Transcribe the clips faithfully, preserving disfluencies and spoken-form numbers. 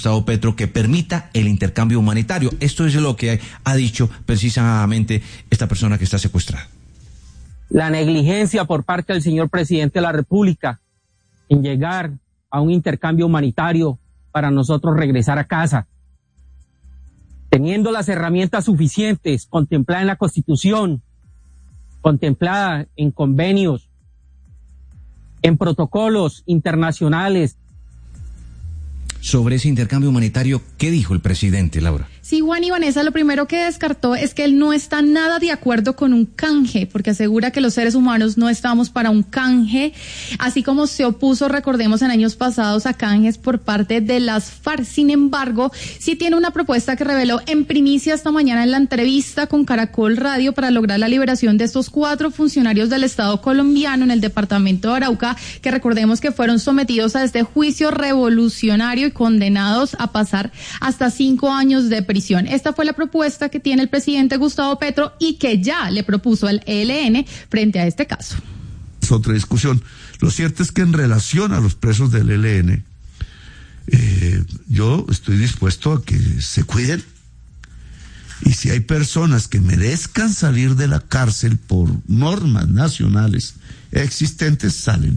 Gustavo Petro que permita el intercambio humanitario. Esto es lo que ha dicho precisamente esta persona que está secuestrada. La negligencia por parte del señor presidente de la República en llegar a un intercambio humanitario para nosotros regresar a casa, teniendo las herramientas suficientes contempladas en la Constitución, contemplada en convenios, en protocolos internacionales. Sobre ese intercambio humanitario, ¿qué dijo el presidente, Laura? Sí, Juan y Vanessa, lo primero que descartó es que él no está nada de acuerdo con un canje, porque asegura que los seres humanos no estamos para un canje, así como se opuso, recordemos, en años pasados a canjes por parte de las FARC. Sin embargo, sí tiene una propuesta que reveló en primicia esta mañana en la entrevista con Caracol Radio para lograr la liberación de estos cuatro funcionarios del Estado colombiano en el departamento de Arauca, que recordemos que fueron sometidos a este juicio revolucionario y condenados a pasar hasta cinco años de prisión. Esta fue la propuesta que tiene el presidente Gustavo Petro y que ya le propuso al E L N frente a este caso. Es otra discusión. Lo cierto es que en relación a los presos del E L N, eh, yo estoy dispuesto a que se cuiden. Y si hay personas que merezcan salir de la cárcel por normas nacionales existentes, salen.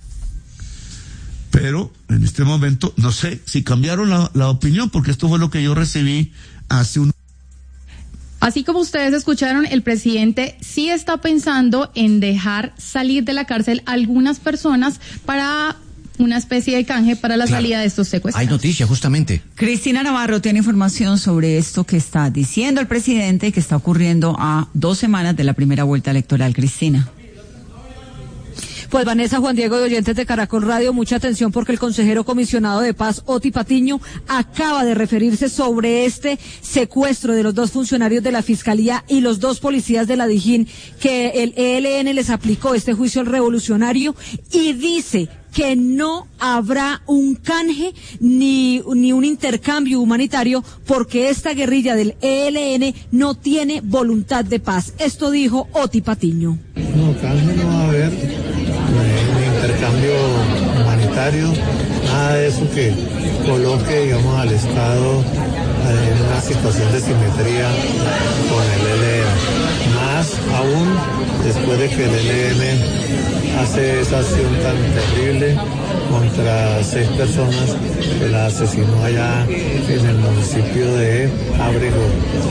Pero en este momento, no sé si cambiaron la, la opinión, porque esto fue lo que yo recibí hace un... Así como ustedes escucharon, el presidente sí está pensando en dejar salir de la cárcel a algunas personas para una especie de canje para la claro. salida de estos secuestrados. Hay noticia, justamente. Cristina Navarro tiene información sobre esto que está diciendo el presidente, que está ocurriendo a dos semanas de la primera vuelta electoral. Cristina. Pues Vanessa, Juan Diego y oyentes de Caracol Radio, mucha atención porque el consejero comisionado de paz, Oti Patiño, acaba de referirse sobre este secuestro de los dos funcionarios de la Fiscalía y los dos policías de la Dijín que el E L N les aplicó este juicio revolucionario, y dice que no habrá un canje ni, ni un intercambio humanitario porque esta guerrilla del E L N no tiene voluntad de paz. Esto dijo Oti Patiño. No, canje no va a haber, ni intercambio humanitario, nada de eso que coloque, digamos, al Estado en una situación de simetría con el E L N. Más aún después de que el E L N hace esa acción tan terrible contra seis personas que la asesinó allá en el municipio de Ábrego,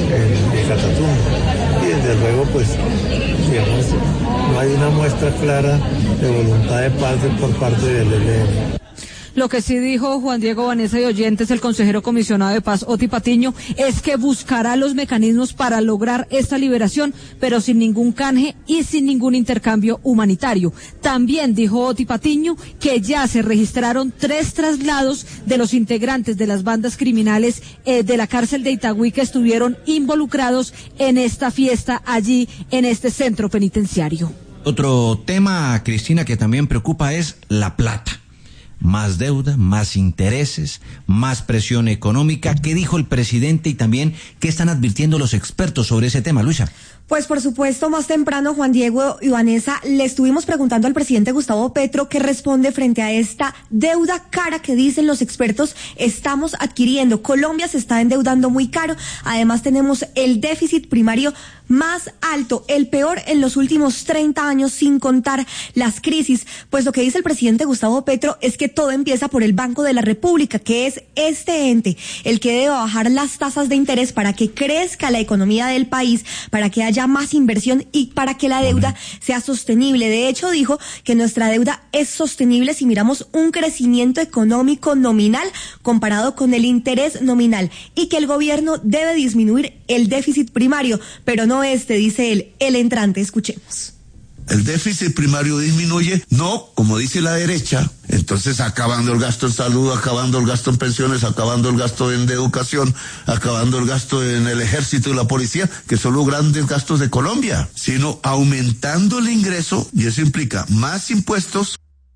en Catatumbo. Y desde luego, pues, digamos, no hay una muestra clara de voluntad de paz por parte del E L N. Lo que sí dijo Juan Diego, Vanessa y oyentes, el consejero comisionado de paz, Oti Patiño, es que buscará los mecanismos para lograr esta liberación, pero sin ningún canje y sin ningún intercambio humanitario. También dijo Oti Patiño que ya se registraron tres traslados de los integrantes de las bandas criminales eh, de la cárcel de Itagüí que estuvieron involucrados en esta fiesta allí en este centro penitenciario. Otro tema, Cristina, que también preocupa es la plata. Más deuda, más intereses, más presión económica. ¿Qué dijo el presidente y también qué están advirtiendo los expertos sobre ese tema, Luisa? Pues por supuesto, más temprano, Juan Diego y Vanessa, le estuvimos preguntando al presidente Gustavo Petro qué responde frente a esta deuda cara que dicen los expertos estamos adquiriendo. Colombia se está endeudando muy caro, además tenemos el déficit primario más alto, el peor en los últimos treinta años, sin contar las crisis. Pues lo que dice el presidente Gustavo Petro es que todo empieza por el Banco de la República, que es este ente el que debe bajar las tasas de interés para que crezca la economía del país, para que haya más inversión y para que la deuda sea sostenible. De hecho, dijo que nuestra deuda es sostenible si miramos un crecimiento económico nominal comparado con el interés nominal, y que el gobierno debe disminuir el déficit primario, pero no este, dice él, el entrante. Escuchemos. El déficit primario disminuye, no, como dice la derecha, entonces acabando el gasto en salud, acabando el gasto en pensiones, acabando el gasto en educación, acabando el gasto en el ejército y la policía, que son los grandes gastos de Colombia, sino aumentando el ingreso, y eso implica más impuestos.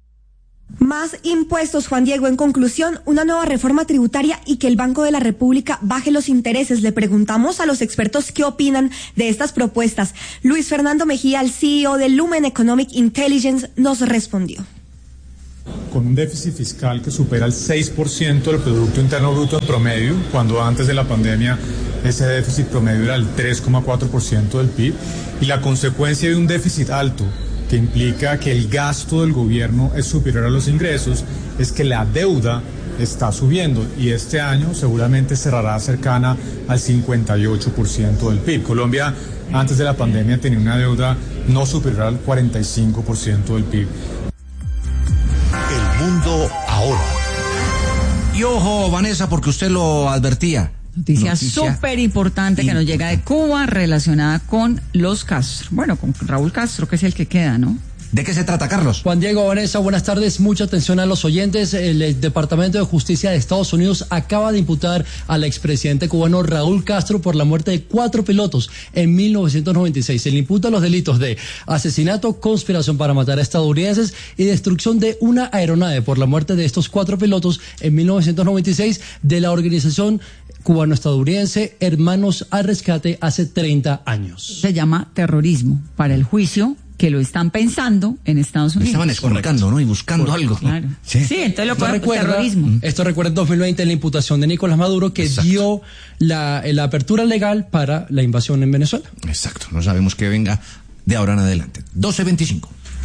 Más impuestos, Juan Diego. En conclusión, una nueva reforma tributaria y que el Banco de la República baje los intereses. Le preguntamos a los expertos qué opinan de estas propuestas. Luis Fernando Mejía, el C E O de Lumen Economic Intelligence, nos respondió. con un déficit fiscal que supera el seis por ciento del Producto Interno Bruto en promedio, cuando antes de la pandemia ese déficit promedio era el tres coma cuatro por ciento del P I B, y la consecuencia de un déficit alto que implica que el gasto del gobierno es superior a los ingresos, es que la deuda está subiendo y este año seguramente cerrará cercana al cincuenta y ocho por ciento del P I B. Colombia antes de la pandemia tenía una deuda no superior al cuarenta y cinco por ciento del P I B. El mundo ahora. Y ojo, Vanessa, porque usted lo advertía. Noticia súper importante que nos llega de Cuba relacionada con los Castro. Bueno, con Raúl Castro, que es el que queda, ¿no? ¿De qué se trata, Carlos? Juan Diego, Vanessa, buenas tardes. Mucha atención a los oyentes. El Departamento de Justicia de Estados Unidos acaba de imputar al expresidente cubano Raúl Castro por la muerte de cuatro pilotos en mil novecientos noventa y seis. Se le imputa los delitos de asesinato, conspiración para matar a estadounidenses y destrucción de una aeronave por la muerte de estos cuatro pilotos en mil novecientos noventa y seis de la organización cubano-estadounidense Hermanos al Rescate hace treinta años. Se llama terrorismo para el juicio que lo están pensando en Estados Unidos. Estaban escoltando, ¿no? Y buscando Correcto, algo. Claro. Sí. sí, entonces lo puede terrorismo. Esto recuerda en dos mil veinte la imputación de Nicolás Maduro que Exacto. dio la, la apertura legal para la invasión en Venezuela. Exacto. No sabemos qué venga de ahora en adelante. doce veinticinco.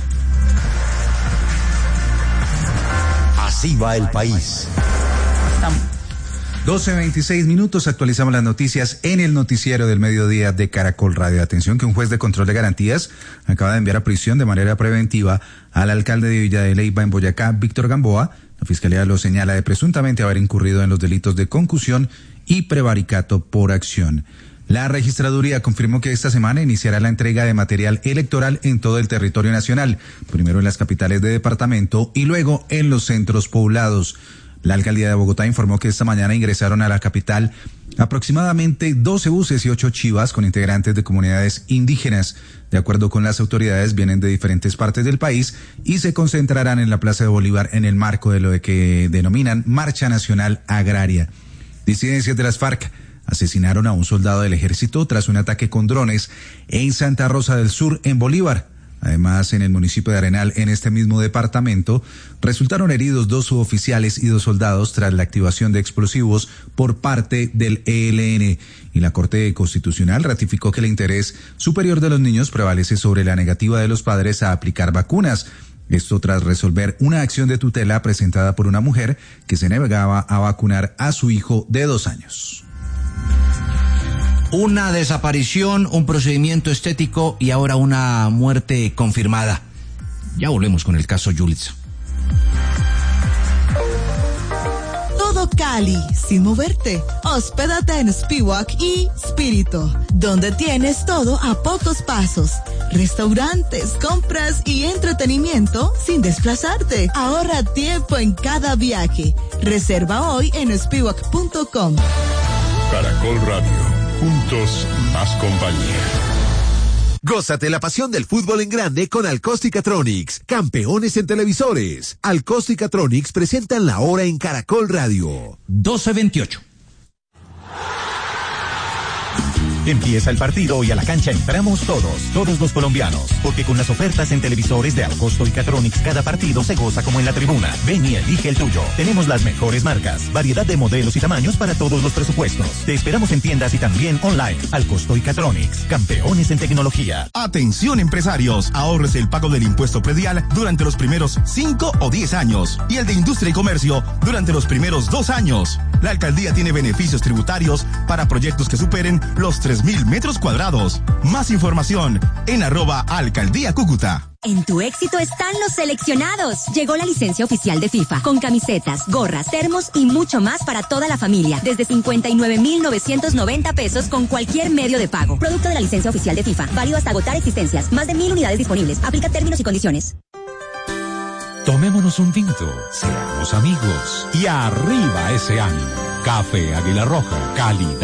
Así va el país. Estamos. doce veintiséis minutos, actualizamos las noticias en el noticiero del mediodía de Caracol Radio. Atención que un juez de control de garantías acaba de enviar a prisión de manera preventiva al alcalde de Villa de Leyva en Boyacá, Víctor Gamboa. La fiscalía lo señala de presuntamente haber incurrido en los delitos de concusión y prevaricato por acción. La registraduría confirmó que esta semana iniciará la entrega de material electoral en todo el territorio nacional, primero en las capitales de departamento y luego en los centros poblados. La alcaldía de Bogotá informó que esta mañana ingresaron a la capital aproximadamente doce buses y ocho chivas con integrantes de comunidades indígenas. De acuerdo con las autoridades, vienen de diferentes partes del país y se concentrarán en la Plaza de Bolívar en el marco de lo que denominan Marcha Nacional Agraria. Disidencias de las FARC asesinaron a un soldado del ejército tras un ataque con drones en Santa Rosa del Sur, en Bolívar. Además, en el municipio de Arenal, en este mismo departamento, resultaron heridos dos suboficiales y dos soldados tras la activación de explosivos por parte del E L N. Y la Corte Constitucional ratificó que el interés superior de los niños prevalece sobre la negativa de los padres a aplicar vacunas. Esto tras resolver una acción de tutela presentada por una mujer que se negaba a vacunar a su hijo de dos años. Una desaparición, un procedimiento estético y ahora una muerte confirmada. Ya volvemos con el caso Yulitza. Todo Cali, sin moverte. Hospédate en Spiwak y Spirito, donde tienes todo a pocos pasos. Restaurantes, compras y entretenimiento sin desplazarte. Ahorra tiempo en cada viaje. Reserva hoy en spiwak punto com. Caracol Radio. Juntos, más compañía. Gózate la pasión del fútbol en grande con Alcosticatronics, campeones en televisores. Alcosticatronics presentan la hora en Caracol Radio. doce veintiocho. Empieza el partido y a la cancha entramos todos, todos los colombianos, porque con las ofertas en televisores de Alcosto y Catronics cada partido se goza como en la tribuna. Ven y elige el tuyo. Tenemos las mejores marcas, variedad de modelos y tamaños para todos los presupuestos. Te esperamos en tiendas y también online. Alcosto y Catronics, campeones en tecnología. Atención empresarios, ahorres el pago del impuesto predial durante los primeros cinco o diez años y el de industria y comercio durante los primeros dos años. La alcaldía tiene beneficios tributarios para proyectos que superen los tres mil metros cuadrados. Más información en arroba alcaldía Cúcuta. En tu éxito están los seleccionados. Llegó la licencia oficial de FIFA con camisetas, gorras, termos y mucho más para toda la familia. Desde cincuenta y nueve mil novecientos noventa pesos con cualquier medio de pago. Producto de la licencia oficial de FIFA. Válido hasta agotar existencias. Más de mil unidades disponibles. Aplica términos y condiciones. Tomémonos un tinto, seamos amigos y arriba ese ánimo. Café Águila Roja, calidad.